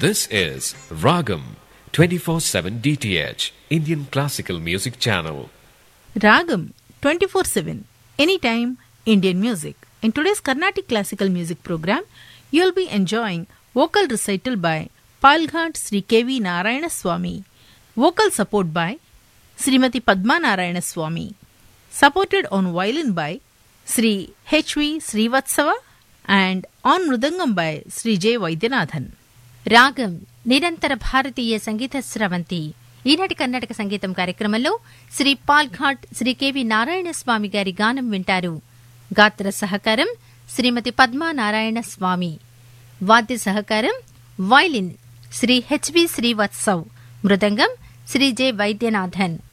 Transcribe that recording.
This is Ragam 24/7 DTH Indian Classical Music Channel. Ragam 24/7 Anytime Indian Music. In today's Carnatic Classical Music program, you'll be enjoying vocal recital by Palghat Sri K.V. Narayana Swami, vocal support by Srimati Padma Narayana Swami, supported on violin by Sri H.V. Srivatsava and on mridangam by Sri J. Vaidyanathan. రాగం నిరంతర భారతీయ సంగీత స్రవంతి. ఈనాటి కర్ణాటక సంగీతం కార్యక్రమంలో Shri Palghat Shri KV Narayana స్వామి గారి గానం వింటారు. గాత్ర సహకారం శ్రీమతి పద్మా నారాయణ స్వామి. వాద్య సహకారం వైలిన్ శ్రీ హెచ్వి శ్రీవత్సవ్, మృదంగం శ్రీ జె వైద్యనాథన్.